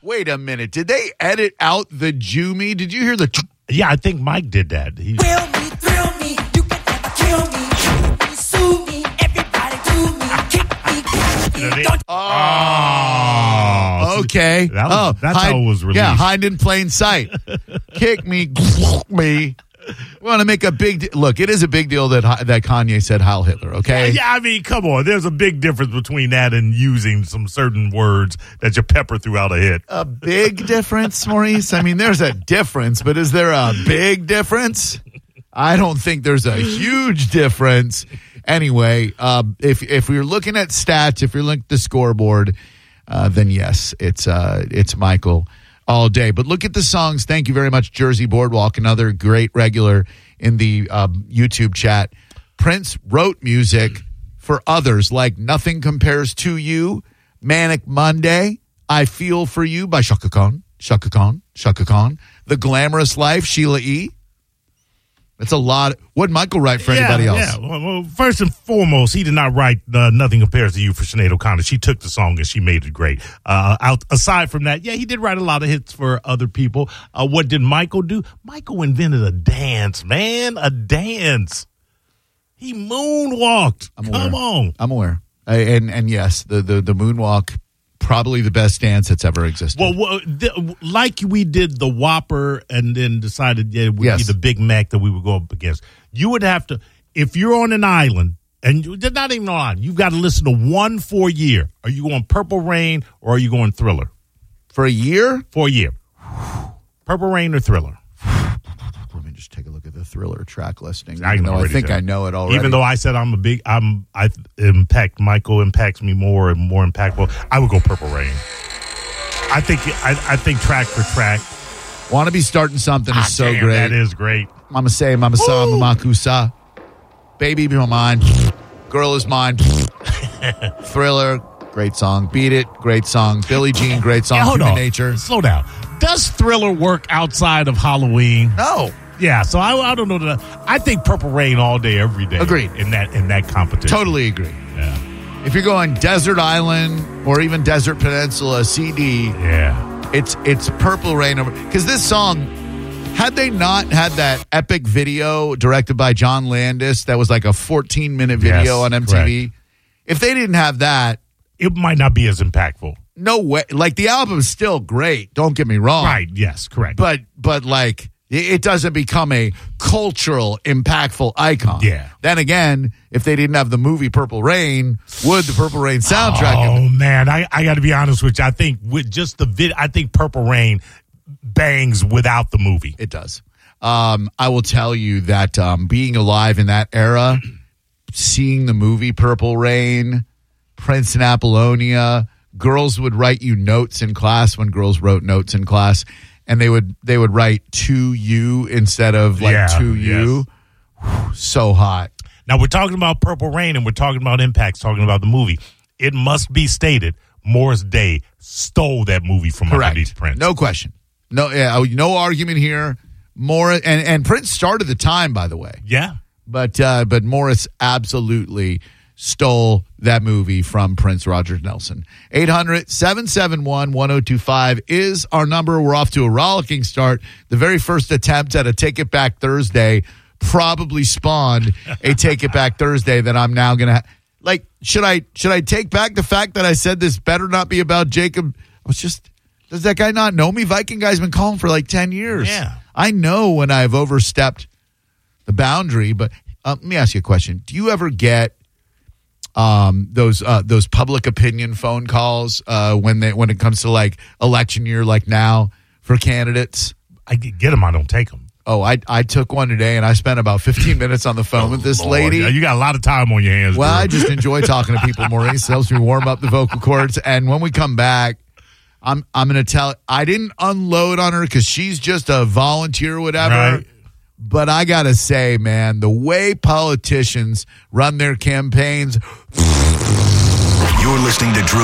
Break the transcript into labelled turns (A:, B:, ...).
A: Wait a minute. Did they edit out the Jew me? Did you hear the...
B: Yeah, I think Mike did that.
C: Will me, thrill me, you can never kill me. Shoot me, sue me, everybody do me. Kick me, don't...
A: Oh, okay.
B: That's how it was released.
A: Yeah, hide in plain sight. Kick me, me. We want to make a big look. It is a big deal that Kanye said Heil Hitler. Okay.
B: Yeah, I mean, come on. There's a big difference between that and using some certain words that you pepper throughout a hit.
A: A big difference, Maurice. I mean, there's a difference, but is there a big difference? I don't think there's a huge difference. Anyway, if we're looking at stats, if you're looking at the scoreboard, then yes, it's Michael all day. But look at the songs. Thank you very much, Jersey Boardwalk, another great regular in the YouTube chat. Prince wrote music for others like Nothing Compares to You, Manic Monday, I Feel For You by Chaka Khan, The Glamorous Life, Sheila E. That's a lot. What'd Michael write for anybody else?
B: Yeah. Well, first and foremost, he did not write Nothing Compares to You for Sinead O'Connor. She took the song and she made it great. Aside from that, yeah, he did write a lot of hits for other people. What did Michael do? Michael invented a dance, man. A dance. He moonwalked. Come on.
A: I'm aware. And yes, the moonwalk, probably the best dance that's ever existed.
B: Well, like we did the Whopper and then decided it would be the Big Mac that we would go up against. You would have to, if you're on an island, and you're not even on an island, you've got to listen to one for a year. Are you going Purple Rain or are you going Thriller?
A: For a year?
B: For a year. Purple Rain or Thriller?
A: Let me just take a look at the Thriller track listing.
B: I
A: think I know it already.
B: Even though I said Michael impacts me more and more impactful, I would go Purple Rain. I think track for track.
A: Want to Be Starting Something is so great.
B: That is great.
A: Mama Say, Mama Sa, Mama Kusa. Baby Be Mine. Girl Is Mine. Thriller, great song. Beat It, great song. Billie Jean, great song. Human Nature.
B: Slow down. Does Thriller work outside of Halloween?
A: No.
B: Yeah, so I don't know that. I think Purple Rain all day, every day.
A: Agreed.
B: In that competition.
A: Totally agree.
B: Yeah.
A: If you're going Desert Island or even Desert Peninsula CD, it's Purple Rain over. Because this song, had they not had that epic video directed by John Landis that was like a 14-minute video on MTV,
B: correct.
A: If they didn't have that,
B: it might not be as impactful.
A: No way. Like, the album's still great. Don't get me wrong.
B: Right. Yes. Correct.
A: But like, it doesn't become a cultural, impactful icon.
B: Yeah.
A: Then again, if they didn't have the movie Purple Rain, would the Purple Rain soundtrack?
B: Oh man, I got to be honest with you. I think with just the I think Purple Rain bangs without the movie.
A: It does. I will tell you that being alive in that era, seeing the movie Purple Rain, Prince and Apollonia. Girls would write you notes in class when girls wrote notes in class, and they would write to you instead of to you. Whew, so hot.
B: Now we're talking about Purple Rain and we're talking about impacts, talking about the movie. It must be stated, Morris Day stole that movie from underneath Prince.
A: No question. No argument here. Morris and Prince started the time, by the way.
B: Yeah.
A: But Morris absolutely stole that movie from Prince Roger Nelson. 800-771-1025 is our number. We're off to a rollicking start. The very first attempt at a Take It Back Thursday probably spawned a Take It Back Thursday that I'm now going to should I take back the fact that I said this better not be about Jacob? Does that guy not know me? Viking guy's been calling for like 10 years.
B: Yeah.
A: I know when I've overstepped the boundary, but let me ask you a question. Do you ever get those public opinion phone calls when it comes to like election year, like now for candidates?
B: I get them. I don't take them.
A: Oh, I took one today, and I spent about 15 minutes on the phone with this lady.
B: Yeah, you got a lot of time on your hands.
A: Well,
B: Drew.
A: I just enjoy talking to people, Maurice. It helps me warm up the vocal cords. And when we come back, I'm going to tell. I didn't unload on her because she's just a volunteer or whatever.
B: Right.
A: But I got to say, man, the way politicians run their campaigns.
D: You're listening to Drew